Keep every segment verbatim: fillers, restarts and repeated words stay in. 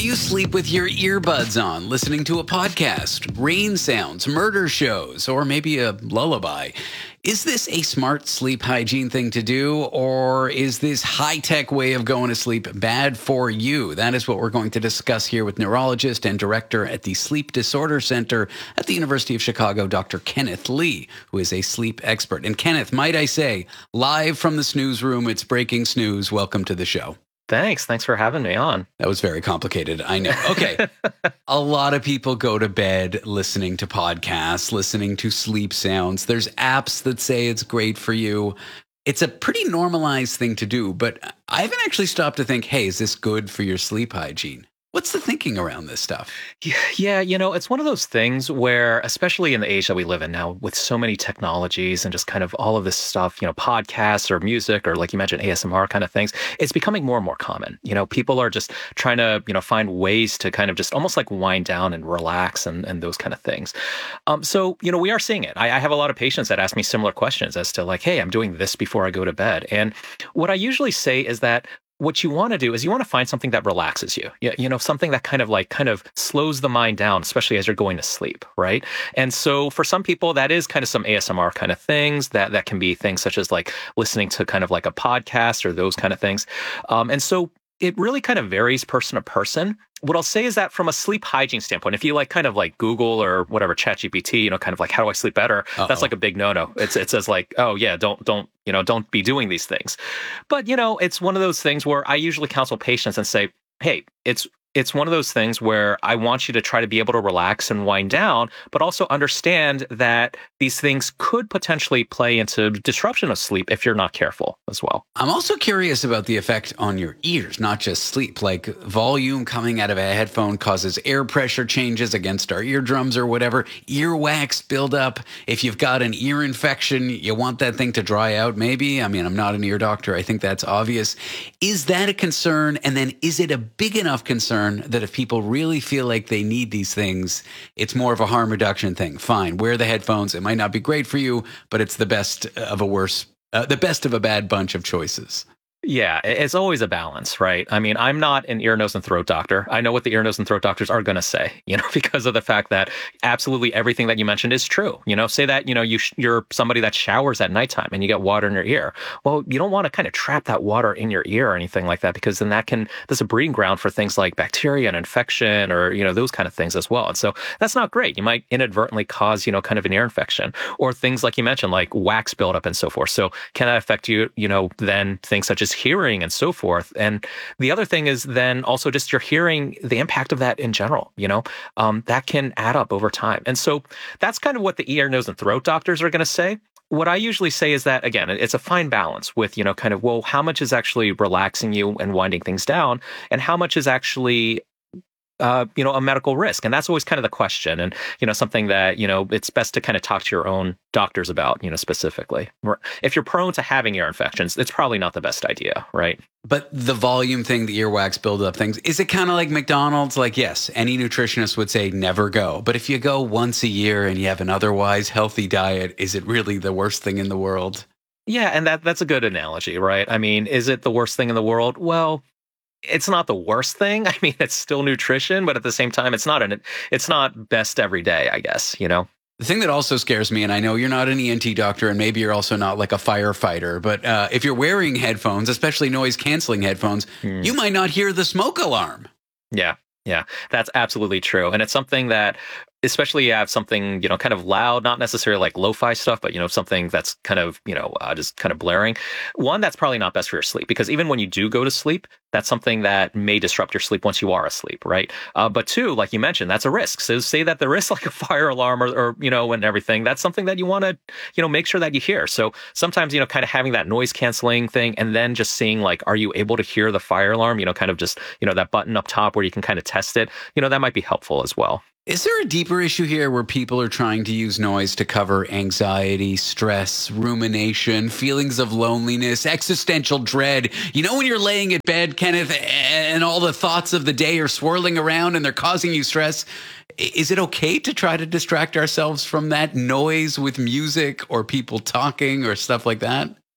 you sleep with your earbuds on, listening to a podcast, rain sounds, murder shows, or maybe a lullaby? Is this a smart sleep hygiene thing to do, or is this high-tech way of going to sleep bad for you? That is what we're going to discuss here with neurologist and director at the Sleep Disorder Center at the University of Chicago, Doctor Kenneth Lee, who is a sleep expert. And Kenneth, might I say, live from the snooze room, it's breaking snooze. Welcome to the show. Thanks. Thanks for having me on. That was very complicated. I know. Okay. A lot of people go to bed listening to podcasts, listening to sleep sounds. There's apps that say it's great for you. It's a pretty normalized thing to do, but I haven't actually stopped to think, hey, is this good for your sleep hygiene? What's the thinking around this stuff? Yeah, you know, it's one of those things where, especially in the age that we live in now, with so many technologies and just kind of all of this stuff, you know, podcasts or music or like you mentioned, A S M R kind of things, it's becoming more and more common. You know, people are just trying to, you know, find ways to kind of just almost like wind down and relax and, and those kind of things. Um, so, you know, we are seeing it. I, I have a lot of patients that ask me similar questions as to like, hey, I'm doing this before I go to bed. And what I usually say is that what you want to do is you want to find something that relaxes you. You, you know, something that kind of like kind of slows the mind down, especially as you're going to sleep, right? And so for some people, that is kind of some A S M R kind of things. That that can be things such as like listening to kind of like a podcast or those kind of things. Um, and so it really kind of varies person to person. What I'll say is that from a sleep hygiene standpoint, if you like kind of like Google or whatever, ChatGPT, you know, kind of like, how do I sleep better? Uh-oh. That's like a big no-no. It's, it says like, oh yeah, don't, don't, you know, don't be doing these things. But, you know, it's one of those things where I usually counsel patients and say, hey, it's, it's one of those things where I want you to try to be able to relax and wind down, but also understand that these things could potentially play into disruption of sleep if you're not careful as well. I'm also curious about the effect on your ears, not just sleep. Like volume coming out of a headphone causes air pressure changes against our eardrums or whatever. Earwax buildup. If you've got an ear infection, you want that thing to dry out maybe. I mean, I'm not an ear doctor. I think that's obvious. Is that a concern? And then is it a big enough concern that if people really feel like they need these things, it's more of a harm reduction thing? Fine, wear the headphones. It might not be great for you, but it's the best of a worse, uh, the best of a bad bunch of choices. Yeah, it's always a balance, right? I mean, I'm not an ear, nose, and throat doctor. I know what the ear, nose, and throat doctors are going to say, you know, because of the fact that absolutely everything that you mentioned is true. You know, say that, you know, you sh- you're somebody that showers at nighttime and you get water in your ear. Well, you don't want to kind of trap that water in your ear or anything like that, because then that can, that's a breeding ground for things like bacteria and infection or, you know, those kind of things as well. And so that's not great. You might inadvertently cause, you know, kind of an ear infection or things like you mentioned, like wax buildup and so forth. So can that affect you, you know, then things such as hearing and so forth. And the other thing is then also just your hearing, the impact of that in general, you know, um, that can add up over time. And so that's kind of what the ear, nose, and throat doctors are going to say. What I usually say is that, again, it's a fine balance with, you know, kind of, well, how much is actually relaxing you and winding things down, and how much is actually Uh, you know, a medical risk. And that's always kind of the question. And, you know, something that, you know, it's best to kind of talk to your own doctors about, you know, specifically. If you're prone to having ear infections, it's probably not the best idea, right? But the volume thing, the earwax buildup things, is it kind of like McDonald's? Like, yes, any nutritionist would say never go. But if you go once a year and you have an otherwise healthy diet, is it really the worst thing in the world? Yeah, and that that's a good analogy, right? I mean, is it the worst thing in the world? Well, it's not the worst thing. I mean, it's still nutrition, but at the same time, it's not an, it's not best every day, I guess, you know? The thing that also scares me, and I know you're not an E N T doctor, and maybe you're also not like a firefighter, but uh, if you're wearing headphones, especially noise canceling headphones, mm. you might not hear the smoke alarm. Yeah. Yeah, that's absolutely true. And it's something that, especially you have something, you know, kind of loud, not necessarily like lo-fi stuff, but, you know, something that's kind of, you know, uh, just kind of blaring. One, that's probably not best for your sleep, because even when you do go to sleep, that's something that may disrupt your sleep once you are asleep, right? Uh, but two, like you mentioned, that's a risk. So say that there is like a fire alarm or, or you know, and everything, that's something that you want to, you know, make sure that you hear. So sometimes, you know, kind of having that noise canceling thing and then just seeing like, are you able to hear the fire alarm? You know, kind of just, you know, that button up top where you can kind of test it, you know, that might be helpful as well. Is there a deeper issue here where people are trying to use noise to cover anxiety, stress, rumination, feelings of loneliness, existential dread? You know, when you're laying in bed, Kenneth, and all the thoughts of the day are swirling around and they're causing you stress, is it okay to try to distract ourselves from that noise with music or people talking or stuff like that?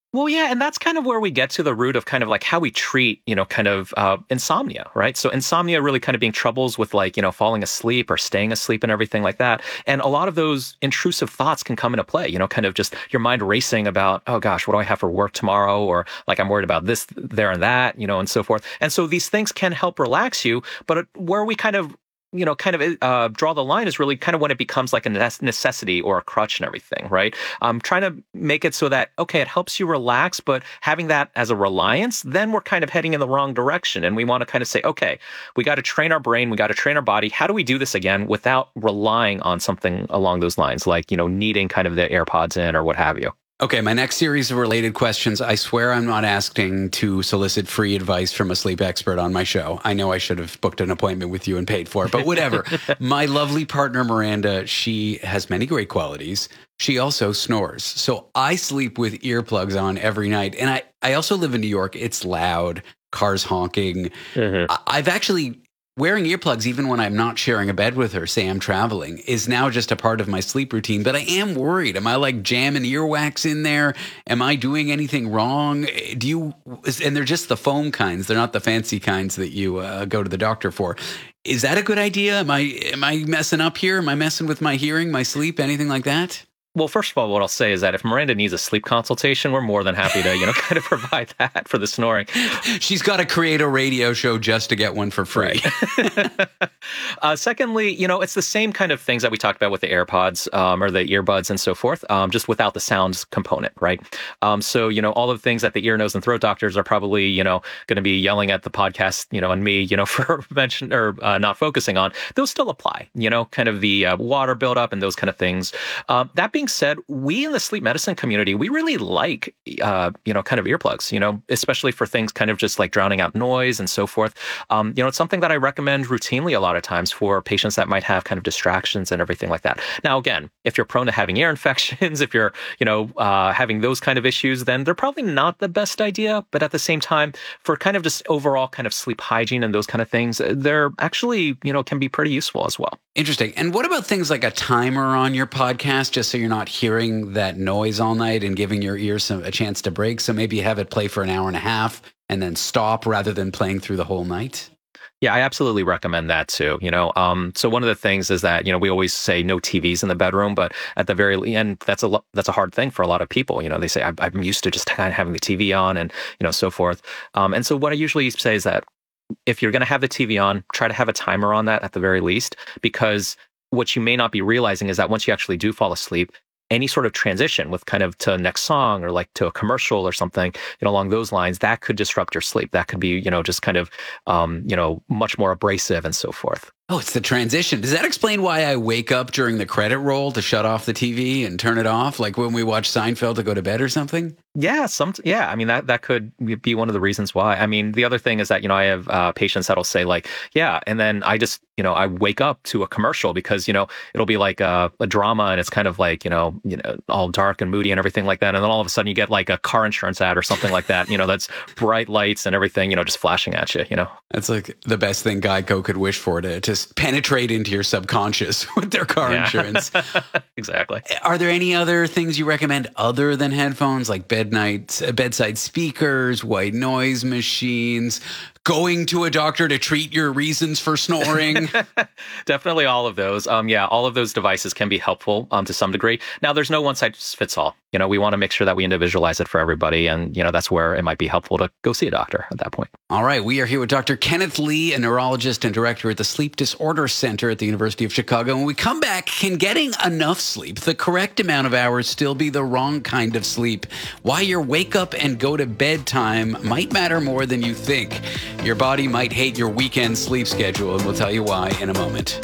Well, yeah, and that's kind of where we get to the root of kind of like how we treat, you know, kind of uh, insomnia, right? So insomnia really kind of being troubles with like, you know, falling asleep or staying asleep and everything like that. And a lot of those intrusive thoughts can come into play, you know, kind of just your mind racing about, oh gosh, what do I have for work tomorrow? Or like, I'm worried about this, there, and that, you know, and so forth. And so these things can help relax you, but where we kind of you know, kind of uh, draw the line is really kind of when it becomes like a necessity or a crutch and everything, right? Um, trying to make it so that, okay, it helps you relax, but having that as a reliance, then we're kind of heading in the wrong direction. And we want to kind of say, okay, we got to train our brain, we got to train our body. How do we do this again without relying on something along those lines, like, you know, needing kind of the AirPods in or what have you? Okay, my next series of related questions. I swear I'm not asking to solicit free advice from a sleep expert on my show. I know I should have booked an appointment with you and paid for it, but whatever. My lovely partner, Miranda, she has many great qualities. She also snores. So I sleep with earplugs on every night. And I, I also live in New York. It's loud, cars honking. Mm-hmm. I, I've actually... Wearing earplugs, even when I'm not sharing a bed with her, say I'm traveling, is now just a part of my sleep routine. But I am worried. Am I like jamming earwax in there? Am I doing anything wrong? Do you, and they're just the foam kinds. They're not the fancy kinds that you uh, go to the doctor for. Is that a good idea? Am I, am I messing up here? Am I messing with my hearing, my sleep, anything like that? Well, first of all, what I'll say is that if Miranda needs a sleep consultation, we're more than happy to, you know, kind of provide that for the snoring. She's got to create a radio show just to get one for free. Right. uh, secondly, you know, it's the same kind of things that we talked about with the AirPods um, or the earbuds and so forth, um, just without the sound component, right? Um, so, you know, all of the things that the ear, nose, and throat doctors are probably, you know, going to be yelling at the podcast, you know, and me, you know, for mention or uh, not focusing on, those still apply, you know, kind of the uh, water buildup and those kind of things. Um, that being said, we in the sleep medicine community, we really like, uh, you know, kind of earplugs, you know, especially for things kind of just like drowning out noise and so forth. Um, you know, it's something that I recommend routinely a lot of times for patients that might have kind of distractions and everything like that. Now, again, if you're prone to having ear infections, if you're, you know, uh, having those kind of issues, then they're probably not the best idea. But at the same time, for kind of just overall kind of sleep hygiene and those kind of things, they're actually, you know, can be pretty useful as well. Interesting. And what about things like a timer on your podcast, just so you're not hearing that noise all night and giving your ears some, a chance to break? So maybe you have it play for an hour and a half and then stop rather than playing through the whole night? Yeah, I absolutely recommend that too. You know, um, so one of the things is that, you know, we always say no T Vs in the bedroom, but at the very end, that's a lo- that's a hard thing for a lot of people. You know, they say I'm, I'm used to just kind of having the T V on and, you know, so forth. Um, and so what I usually say is that if you're going to have the T V on, try to have a timer on that at the very least, because what you may not be realizing is that once you actually do fall asleep, any sort of transition with kind of to a next song or like to a commercial or something, you know, along those lines, that could disrupt your sleep. That could be, you know, just kind of, um, you know, much more abrasive and so forth. Oh, it's the transition. Does that explain why I wake up during the credit roll to shut off the T V and turn it off? Like when we watch Seinfeld to go to bed or something? Yeah, some, yeah. I mean, that, that could be one of the reasons why. I mean, the other thing is that, you know, I have uh, patients that'll say like, yeah, and then I just, you know, I wake up to a commercial because, you know, it'll be like a, a drama and it's kind of like, you know, you know, all dark and moody and everything like that. And then all of a sudden you get like a car insurance ad or something like that, you know, that's bright lights and everything, you know, just flashing at you, you know. That's like the best thing Geico could wish for, to just penetrate into your subconscious with their car yeah. insurance. Exactly. Are there any other things you recommend other than headphones, like bed nights, bedside speakers, white noise machines, going to a doctor to treat your reasons for snoring? Definitely all of those. Um, yeah, all of those devices can be helpful um, to some degree. Now, there's no one size fits all. You know, we want to make sure that we individualize it for everybody. And, you know, that's where it might be helpful to go see a doctor at that point. All right. We are here with Doctor Kenneth Lee, a neurologist and director at the Sleep Disorder Center at the University of Chicago. When we come back, can getting enough sleep, the correct amount of hours, still be the wrong kind of sleep? Why your wake up and go to bed time might matter more than you think. Your body might hate your weekend sleep schedule, and we'll tell you why in a moment.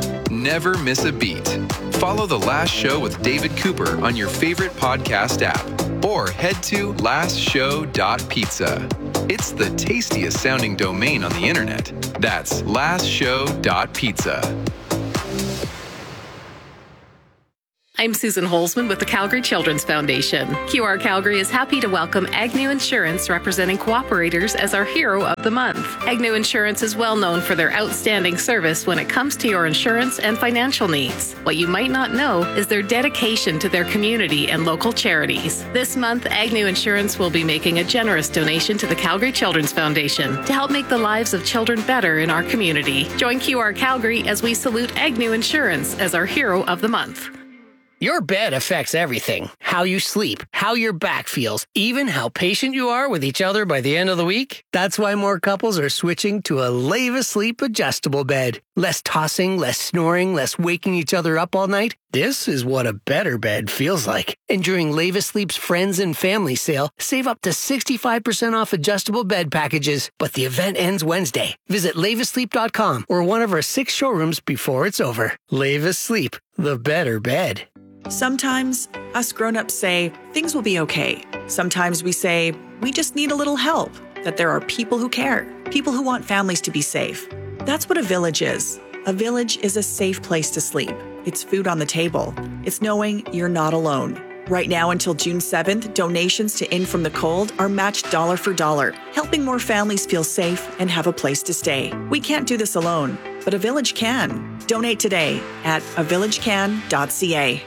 Never miss a beat. Follow The Last Show with David Cooper on your favorite podcast app, or head to last show dot pizza. It's the tastiest sounding domain on the internet. That's last show dot pizza. I'm Susan Holzman with the Calgary Children's Foundation. Q R Calgary is happy to welcome Agnew Insurance, representing cooperators, as our hero of the month. Agnew Insurance is well known for their outstanding service when it comes to your insurance and financial needs. What you might not know is their dedication to their community and local charities. This month, Agnew Insurance will be making a generous donation to the Calgary Children's Foundation to help make the lives of children better in our community. Join Q R Calgary as we salute Agnew Insurance as our hero of the month. Your bed affects everything. How you sleep, how your back feels, even how patient you are with each other by the end of the week. That's why more couples are switching to a Leva Sleep adjustable bed. Less tossing, less snoring, less waking each other up all night. This is what a better bed feels like. And during Leva Sleep's Friends and Family Sale, save up to sixty-five percent off adjustable bed packages. But the event ends Wednesday. Visit leva sleep dot com or one of our six showrooms before it's over. Leva Sleep, the better bed. Sometimes us grown-ups say things will be okay. Sometimes we say we just need a little help, that there are people who care, people who want families to be safe. That's what a village is. A village is a safe place to sleep. It's food on the table. It's knowing you're not alone. Right now until June seventh, donations to In From the Cold are matched dollar for dollar, helping more families feel safe and have a place to stay. We can't do this alone, but a village can. Donate today at a village can dot c a.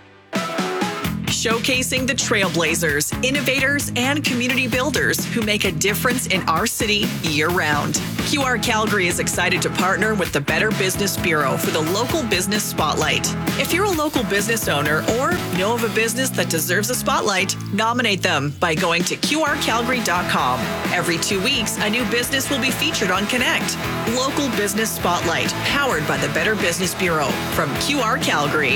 Showcasing the trailblazers, innovators, and community builders who make a difference in our city year-round. Q R Calgary is excited to partner with the Better Business Bureau for the Local Business Spotlight. If you're a local business owner or know of a business that deserves a spotlight, nominate them by going to q r calgary dot com. Every two weeks, a new business will be featured on Connect. Local Business Spotlight, powered by the Better Business Bureau from Q R Calgary.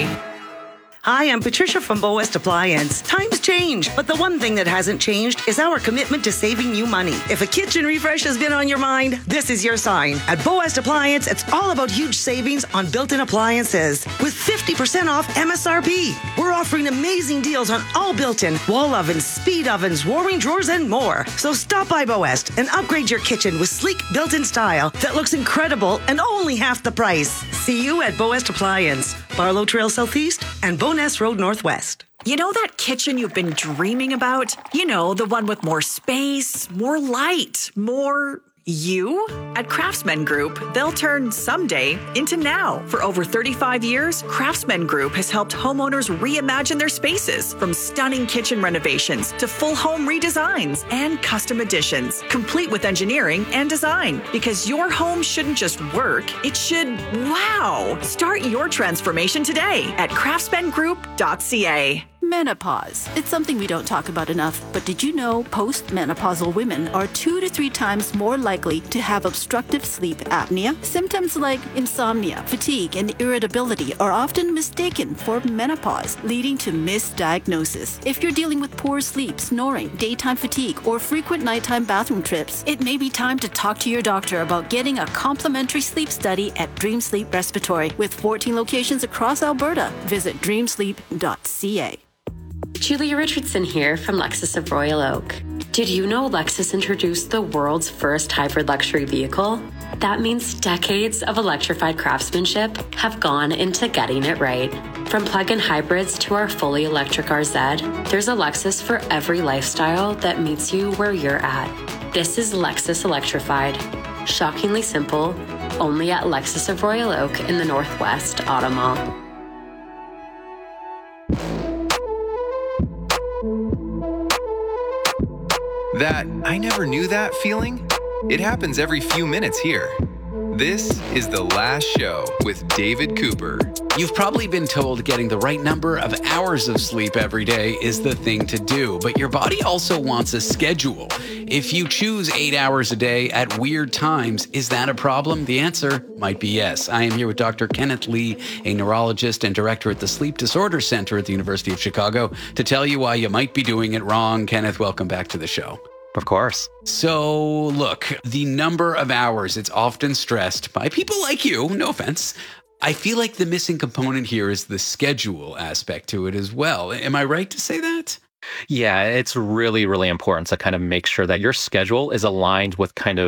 Hi, I'm Patricia from Bow West Appliance. Times change, but the one thing that hasn't changed is our commitment to saving you money. If a kitchen refresh has been on your mind, this is your sign. At Bow West Appliance, it's all about huge savings on built-in appliances with fifty percent off M S R P. We're offering amazing deals on all built-in wall ovens, speed ovens, warming drawers, and more. So stop by Bow West and upgrade your kitchen with sleek built-in style that looks incredible and only half the price. See you at Bow West Appliance, Barlow Trail Southeast and Bowness Road Northwest. You know that kitchen you've been dreaming about? You know, the one with more space, more light, more you? At Craftsman Group, they'll turn someday into now. For over thirty-five years, Craftsman Group has helped homeowners reimagine their spaces, from stunning kitchen renovations to full home redesigns and custom additions, complete with engineering and design. Because your home shouldn't just work, it should wow. Start your transformation today at craftsman group dot c a. Menopause. It's something we don't talk about enough, but did you know postmenopausal women are two to three times more likely to have obstructive sleep apnea? Symptoms like insomnia, fatigue, and irritability are often mistaken for menopause, leading to misdiagnosis. If you're dealing with poor sleep, snoring, daytime fatigue, or frequent nighttime bathroom trips, it may be time to talk to your doctor about getting a complimentary sleep study at Dream Sleep Respiratory. With fourteen locations across Alberta, visit dream sleep dot c a. Julia Richardson here from Lexus of Royal Oak. Did you know Lexus introduced the world's first hybrid luxury vehicle? That means decades of electrified craftsmanship have gone into getting it right. From plug-in hybrids to our fully electric R Z, there's a Lexus for every lifestyle that meets you where you're at. This is Lexus Electrified. Shockingly simple, only at Lexus of Royal Oak in the Northwest Auto Mall. That I never knew that feeling? It happens every few minutes here. This is The Last Show with David Cooper. You've probably been told getting the right number of hours of sleep every day is the thing to do, but your body also wants a schedule. If you choose eight hours a day at weird times, is that a problem? The answer might be yes. I am here with Doctor Kenneth Lee, a neurologist and director at the Sleep Disorder Center at the University of Chicago, to tell you why you might be doing it wrong. Kenneth, welcome back to the show. Of course. So, look, the number of hours, it's often stressed by people like you, no offense. I feel like the missing component here is the schedule aspect to it as well. Am I right to say that? Yeah, it's really, really important to kind of make sure that your schedule is aligned with kind of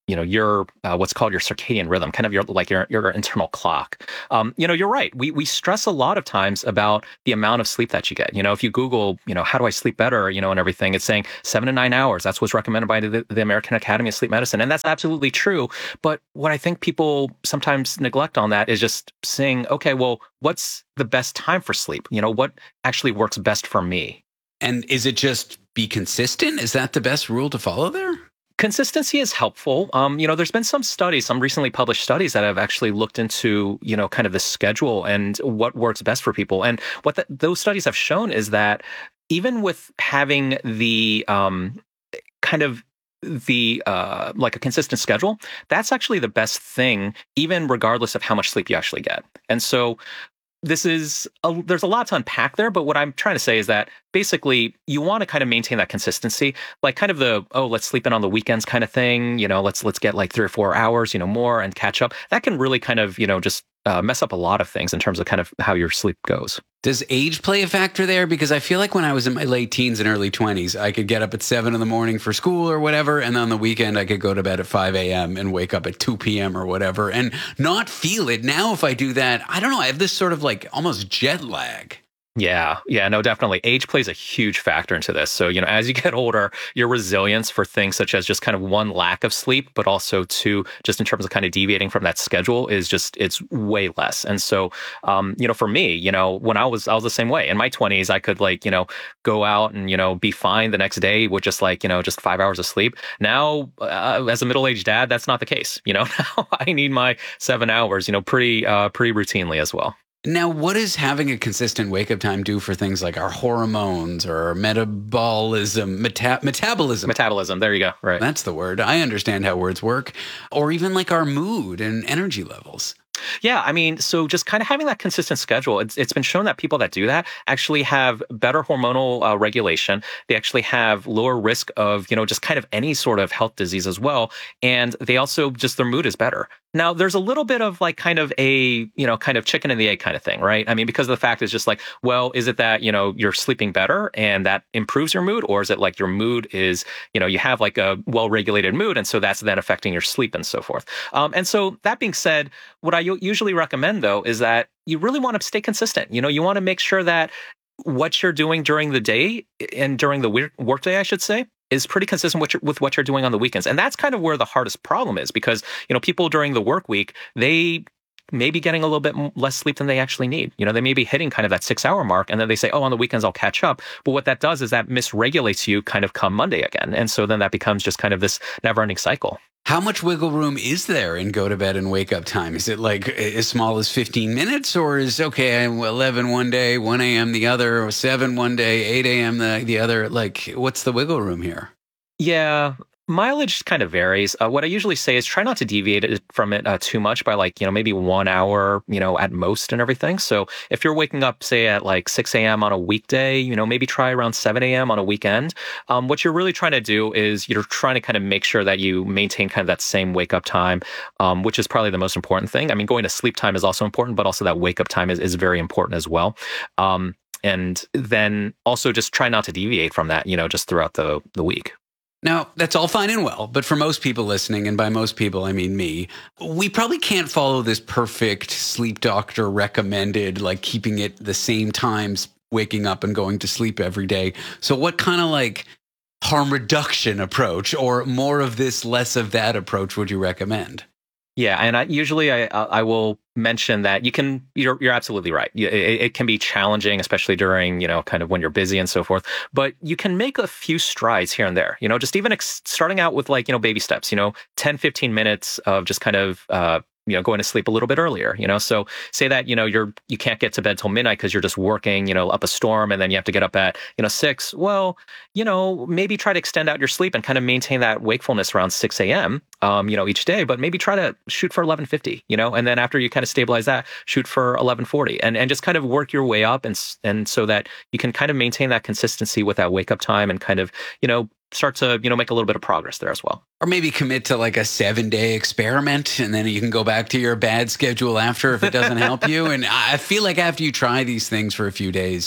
you know, your uh, what's called your circadian rhythm, kind of your like your your internal clock. Um, you know, you're right. We we stress a lot of times about the amount of sleep that you get. You know, if you Google, you know, how do I sleep better, you know, and everything, it's saying seven to nine hours. That's what's recommended by the, the American Academy of Sleep Medicine, and that's absolutely true. But what I think people sometimes neglect on that is just saying, okay, well, what's the best time for sleep? You know, what actually works best for me? And is it just be consistent? Is that the best rule to follow there? Consistency is helpful. Um, you know, there's been some studies, some recently published studies that have actually looked into, you know, kind of the schedule and what works best for people. And what the, those studies have shown is that even with having the um, kind of the uh, like a consistent schedule, that's actually the best thing, even regardless of how much sleep you actually get. And so this is, a, there's a lot to unpack there, but what I'm trying to say is that basically you want to kind of maintain that consistency, like kind of the, oh, let's sleep in on the weekends kind of thing, you know, let's, let's get like three or four hours, you know, more and catch up. That can really kind of, you know, just uh, mess up a lot of things in terms of kind of how your sleep goes. Does age play a factor there? Because I feel like when I was in my late teens and early twenties, I could get up at seven in the morning for school or whatever. And on the weekend, I could go to bed at five a.m. and wake up at two p.m. or whatever and not feel it. Now, if I do that, I don't know, I have this sort of like almost jet lag. Yeah, yeah, no, definitely. Age plays a huge factor into this. So, you know, as you get older, your resilience for things such as just kind of one, lack of sleep, but also two, just in terms of kind of deviating from that schedule is just, it's way less. And so, um, you know, for me, you know, when I was, I was the same way. In my twenties, I could like, you know, go out and, you know, be fine the next day with just like, you know, just five hours of sleep. Now, uh, as a middle-aged dad, that's not the case. You know, now I need my seven hours, you know, pretty, uh, pretty routinely as well. Now, what does having a consistent wake-up time do for things like our hormones or our metabolism, meta- metabolism? Metabolism, there you go, right. That's the word. I understand how words work. Or even like our mood and energy levels. Yeah, I mean, so just kind of having that consistent schedule, it's, it's been shown that people that do that actually have better hormonal uh, regulation. They actually have lower risk of, you know, just kind of any sort of health disease as well. And they also just, their mood is better. Now, there's a little bit of like kind of a, you know, kind of chicken and the egg kind of thing, right? I mean, because the fact is just like, well, is it that, you know, you're sleeping better and that improves your mood? Or is it like your mood is, you know, you have like a well-regulated mood and so that's then affecting your sleep and so forth. Um, and so that being said, what I usually recommend though is that you really want to stay consistent. You know, you want to make sure that what you're doing during the day and during the workday, I should say, is pretty consistent with, your, with what you're doing on the weekends. And that's kind of where the hardest problem is because, you know, people during the work week, they may be getting a little bit less sleep than they actually need. You know, they may be hitting kind of that six hour mark and then they say, oh, on the weekends, I'll catch up. But what that does is that misregulates you kind of come Monday again. And so then that becomes just kind of this never ending cycle. How much wiggle room is there in go to bed and wake up time? Is it like as small as fifteen minutes or is, okay, eleven one day, one a.m. the other, or seven one day, eight a.m. the, the other? Like, what's the wiggle room here? Yeah. Mileage kind of varies. Uh, what I usually say is try not to deviate it from it uh, too much by like, you know, maybe one hour, you know, at most and everything. So if you're waking up, say at like six a.m. on a weekday, you know, maybe try around seven a.m. on a weekend. Um, what you're really trying to do is you're trying to kind of make sure that you maintain kind of that same wake up time, um, which is probably the most important thing. I mean, going to sleep time is also important, but also that wake up time is, is very important as well. Um, and then also just try not to deviate from that, you know, just throughout the, the week. Now, that's all fine and well, but for most people listening, and by most people, I mean me, we probably can't follow this perfect sleep doctor recommended, like keeping it the same times, waking up and going to sleep every day. So what kind of like harm reduction approach or more of this, less of that approach would you recommend? Yeah, and I, usually I I will mention that you can, you're you're absolutely right. It, it can be challenging, especially during, you know, kind of when you're busy and so forth, but you can make a few strides here and there, you know, just even ex- starting out with like, you know, baby steps, you know, ten, fifteen minutes of just kind of, uh, you know, going to sleep a little bit earlier, you know, so say that, you know, you're, you can't get to bed till midnight because you're just working, you know, up a storm and then you have to get up at, you know, six. Well, you know, maybe try to extend out your sleep and kind of maintain that wakefulness around six a.m., um, you know, each day, but maybe try to shoot for eleven fifty, you know, and then after you kind of stabilize that, shoot for eleven forty and, and just kind of work your way up and, and so that you can kind of maintain that consistency with that wake up time and kind of, you know, start to, you know, make a little bit of progress there as well. Or maybe commit to like a seven day experiment and then you can go back to your bad schedule after if it doesn't help you. And I feel like after you try these things for a few days,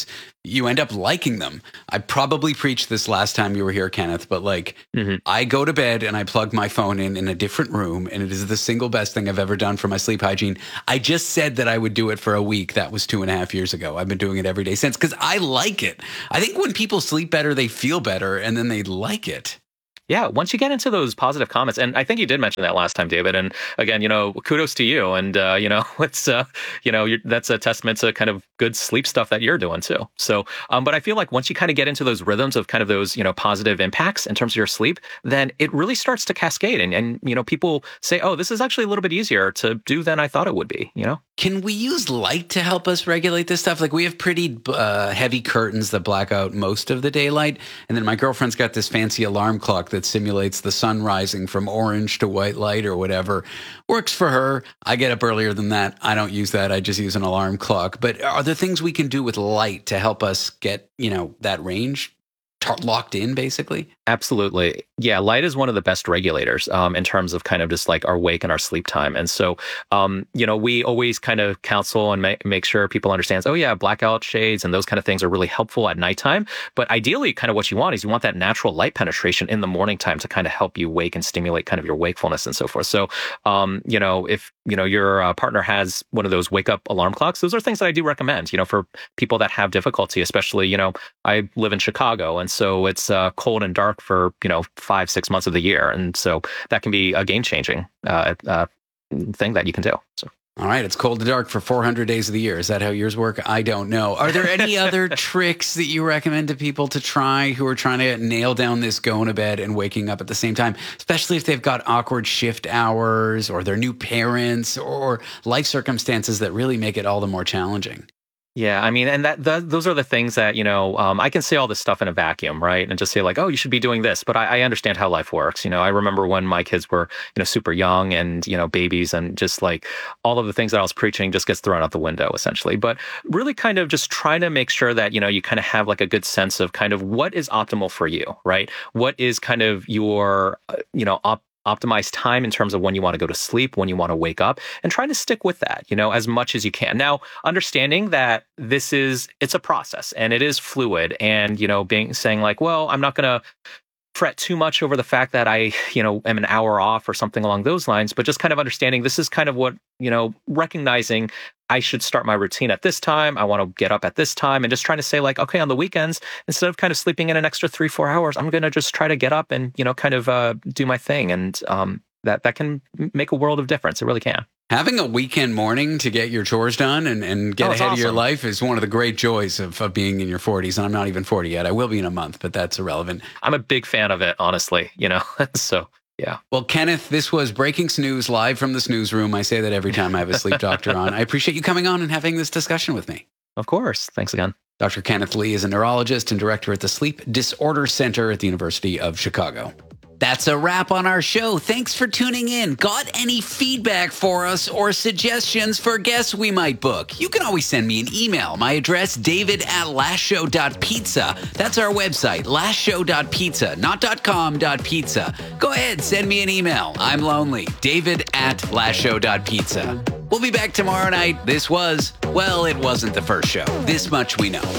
you end up liking them. I probably preached this last time you were here, Kenneth, but like mm-hmm. I go to bed and I plug my phone in in a different room, and it is the single best thing I've ever done for my sleep hygiene. I just said that I would do it for a week. That was two and a half years ago. I've been doing it every day since because I like it. I think when people sleep better, they feel better, and then they like it. Yeah, once you get into those positive comments, and I think you did mention that last time, David. And again, you know, kudos to you. And uh, you know, it's uh, you know, you're, that's a testament to kind of good sleep stuff that you're doing too. So, um, but I feel like once you kind of get into those rhythms of kind of those, you know, positive impacts in terms of your sleep, then it really starts to cascade. And and you know, people say, oh, this is actually a little bit easier to do than I thought it would be. You know. Can we use light to help us regulate this stuff? Like we have pretty uh, heavy curtains that black out most of the daylight. And then my girlfriend's got this fancy alarm clock that simulates the sun rising from orange to white light or whatever. Works for her. I get up earlier than that. I don't use that. I just use an alarm clock. But are there things we can do with light to help us get, you know, that range t- locked in basically? Absolutely. Yeah, light is one of the best regulators um, in terms of kind of just like our wake and our sleep time. And so, um, you know, we always kind of counsel and ma- make sure people understand, oh yeah, blackout shades and those kind of things are really helpful at nighttime. But ideally, kind of what you want is you want that natural light penetration in the morning time to kind of help you wake and stimulate kind of your wakefulness and so forth. So, um, you know, if, you know, your uh, partner has one of those wake up alarm clocks, those are things that I do recommend, you know, for people that have difficulty, especially, you know, I live in Chicago and so it's uh, cold and dark for, you know, five, six months of the year. And so that can be a game changing uh, uh, thing that you can do. So. All right. It's cold and dark for four hundred days of the year. Is that how yours work? I don't know. Are there any other tricks that you recommend to people to try who are trying to nail down this going to bed and waking up at the same time, especially if they've got awkward shift hours or they're new parents or life circumstances that really make it all the more challenging? Yeah, I mean, and that the, those are the things that, you know, um, I can say all this stuff in a vacuum, right? And just say like, oh, you should be doing this. But I, I understand how life works. You know, I remember when my kids were, you know, super young and, you know, babies and just like all of the things that I was preaching just gets thrown out the window essentially. But really kind of just trying to make sure that, you know, you kind of have like a good sense of kind of what is optimal for you, right? What is kind of your, uh, you know, op- optimize time in terms of when you want to go to sleep, when you want to wake up, and trying to stick with that, you know, as much as you can. Now, understanding that this is, it's a process and it is fluid and, you know, being saying like, well, I'm not going to fret too much over the fact that I, you know, am an hour off or something along those lines, but just kind of understanding this is kind of what, you know, recognizing I should start my routine at this time. I want to get up at this time and just trying to say like, okay, on the weekends, instead of kind of sleeping in an extra three, four hours, I'm going to just try to get up and, you know, kind of uh, do my thing. And um, that, that can make a world of difference. It really can. Having a weekend morning to get your chores done and, and get oh, ahead awesome. of your life is one of the great joys of, of being in your forties. And I'm not even forty yet. I will be in a month, but that's irrelevant. I'm a big fan of it, honestly, you know, so. Yeah. Well, Kenneth, this was Breaking Snooze live from the snooze room. I say that every time I have a sleep doctor on. I appreciate you coming on and having this discussion with me. Of course. Thanks again. Doctor Kenneth Lee is a neurologist and director at the Sleep Disorder Center at the University of Chicago. That's a wrap on our show. Thanks for tuning in. Got any feedback for us or suggestions for guests we might book? You can always send me an email. My address, david at lastshow.pizza. That's our website, lastshow.pizza, not .com, .pizza. Go ahead, send me an email. I'm lonely. David at lastshow.pizza. We'll be back tomorrow night. This was, well, it wasn't the first show. This much we know.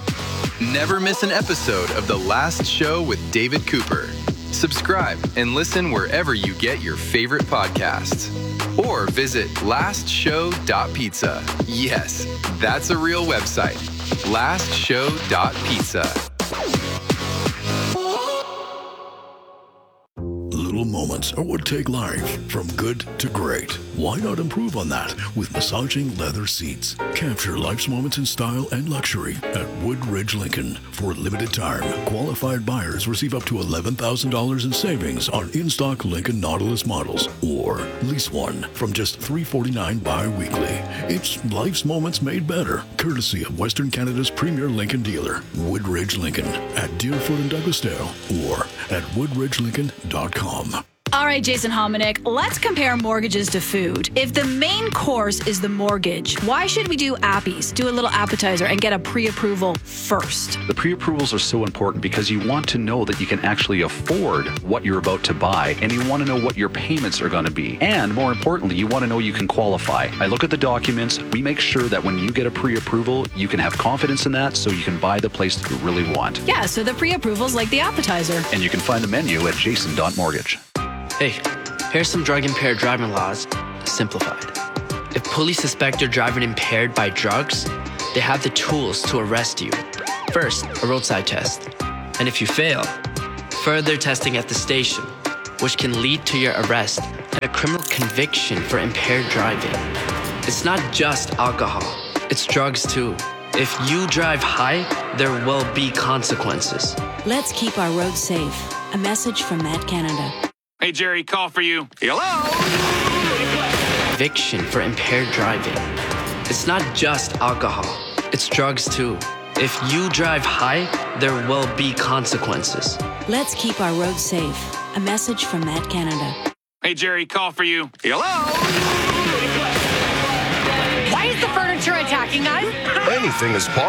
Never miss an episode of The Last Show with David Cooper. Subscribe and listen wherever you get your favorite podcasts. Or visit last show dot pizza. Yes, that's a real website. last show dot pizza. Little moments are what take life from good to great. Why not improve on that with massaging leather seats? Capture life's moments in style and luxury at Woodridge Lincoln. For a limited time, qualified buyers receive up to eleven thousand dollars in savings on in-stock Lincoln Nautilus models, or lease one from just three hundred forty-nine dollars bi-weekly. It's life's moments made better, courtesy of Western Canada's premier Lincoln dealer, Woodridge Lincoln, at Deerfoot and Douglasdale, or at woodridge lincoln dot com. All right, Jason Hominick, let's compare mortgages to food. If the main course is the mortgage, why should we do appies, do a little appetizer, and get a pre-approval first? The pre-approvals are so important because you want to know that you can actually afford what you're about to buy, and you want to know what your payments are going to be. And more importantly, you want to know you can qualify. I look at the documents. We make sure that when you get a pre-approval, you can have confidence in that so you can buy the place that you really want. Yeah, so the pre-approval's like the appetizer. And you can find the menu at jason dot mortgage. Hey, here's some drug-impaired driving laws, simplified. If police suspect you're driving impaired by drugs, they have the tools to arrest you. First, a roadside test. And if you fail, further testing at the station, which can lead to your arrest and a criminal conviction for impaired driving. It's not just alcohol, it's drugs too. If you drive high, there will be consequences. Let's keep our roads safe. A message from Matt Canada. Hey, Jerry, call for you. Hello? Conviction for impaired driving. It's not just alcohol, it's drugs too. If you drive high, there will be consequences. Let's keep our roads safe. A message from Matt Canada. Hey, Jerry, call for you. Hello? Why is the furniture attacking us? Anything is possible.